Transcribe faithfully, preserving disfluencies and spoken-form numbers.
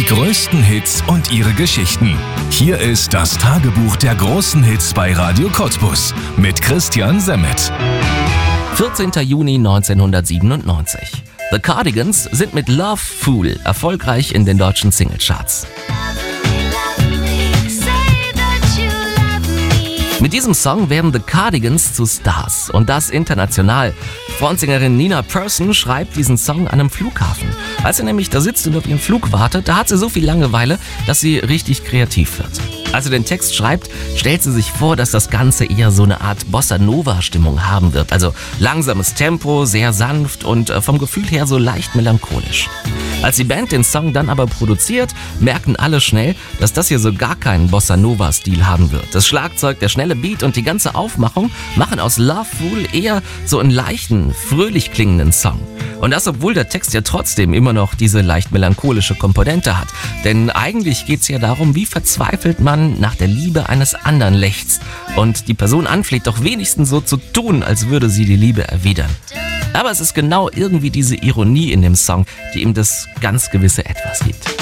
größten Hits und ihre Geschichten. Hier ist das Tagebuch der großen Hits bei Radio Cottbus mit Christian Semmet. vierzehnter Juni neunzehnhundertsiebenundneunzig. The Cardigans sind mit Love Fool erfolgreich in den deutschen Singlecharts. Mit diesem Song werden The Cardigans zu Stars und das international. Frontsängerin Nina Persson schreibt diesen Song an einem Flughafen. Als sie nämlich da sitzt und auf ihren Flug wartet, da hat sie so viel Langeweile, dass sie richtig kreativ wird. Als sie den Text schreibt, stellt sie sich vor, dass das Ganze eher so eine Art Bossa-Nova-Stimmung haben wird. Also langsames Tempo, sehr sanft und vom Gefühl her so leicht melancholisch. Als die Band den Song dann aber produziert, merken alle schnell, dass das hier so gar keinen Bossa-Nova-Stil haben wird. Das Schlagzeug, der schnelle Beat und die ganze Aufmachung machen aus Love Fool eher so einen leichten, fröhlich klingenden Song. Und das, obwohl der Text ja trotzdem immer noch diese leicht melancholische Komponente hat. Denn eigentlich geht's ja darum, wie verzweifelt man nach der Liebe eines anderen lechzt und die Person anfleht, doch wenigstens so zu tun, als würde sie die Liebe erwidern. Aber es ist genau irgendwie diese Ironie in dem Song, die ihm das ganz gewisse Etwas gibt.